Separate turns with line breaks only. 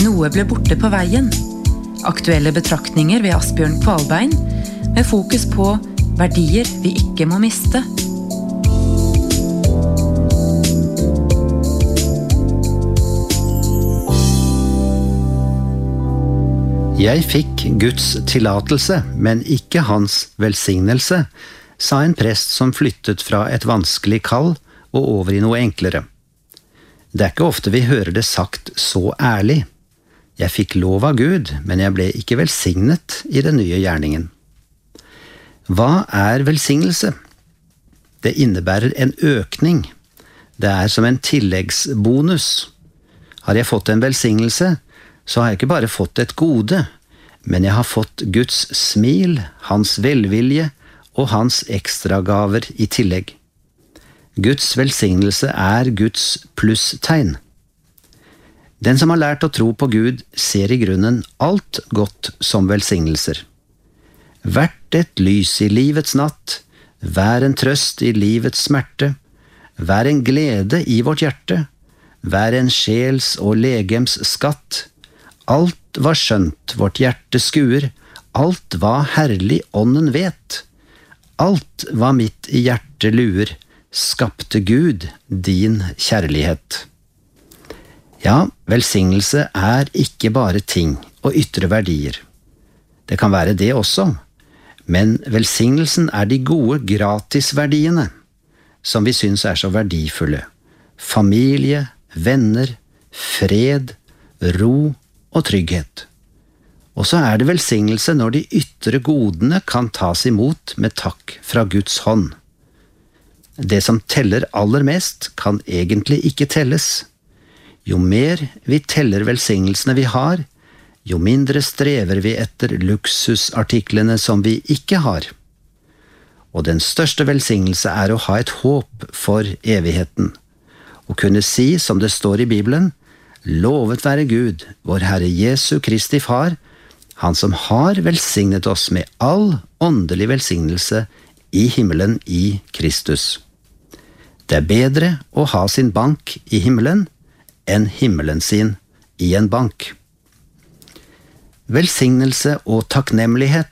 Noe ble borte på veien. Aktuelle betraktninger ved Asbjørn Kvalbein, med fokus på verdier vi ikke må miste.
Jeg fikk Guds tillatelse, men ikke hans velsignelse, sa en prest som flyttet fra et vanskelig kall og over i noe enklere. Det ikke ofte vi hører det sagt så ærlig. Jeg fikk lov av Gud, men jeg ble ikke velsignet i den nye gjerningen. Hva velsignelse? Det innebærer en økning. Det som en tilleggsbonus. Har jeg fått en velsignelse, så har jeg ikke bare fått et gode, men jeg har fått Guds smil, hans velvilje og hans ekstragaver i tillegg. Guds velsignelse Guds plusstegn. Den som har lært å tro på Gud, ser i grunnen alt godt som velsignelser. Hvert et lys i livets natt, vær en trøst i livets smerte, vær en glede i vårt hjerte, vær en sjels og legems skatt. Alt var skjønt vårt hjerte skuer, alt var herlig ånden vet. Alt var midt i hjertet luer, skapte Gud din kjærlighet. Ja, velsignelse ikke bare ting og ytre verdier. Det kan være det også, men velsignelsen de gode gratisverdiene, som vi synes så verdifulle. Familie, venner, fred, ro og trygghet. Og så det velsignelse når de ytre godene kan tas imot med takk fra Guds hånd. Det som teller aller mest, kan egentlig ikke telles. Jo mer vi teller velsignelsene vi har, jo mindre strever vi etter luksusartiklene som vi ikke har. Og den største velsignelse å ha et håp for evigheten. Å kunne si, som det står i Bibelen, lovet være Gud, vår Herre Jesu Kristi Far, han som har velsignet oss med all åndelig velsignelse i himmelen i Kristus. Det bedre å ha sin bank i himmelen enn himmelen sin i en bank. Velsignelse og takknemlighet